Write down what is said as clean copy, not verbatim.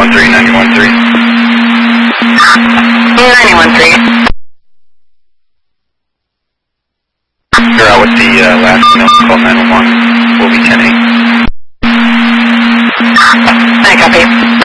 9013, 9013. 9013. You're out with the last note, call 911. We'll be 10-8. I copy.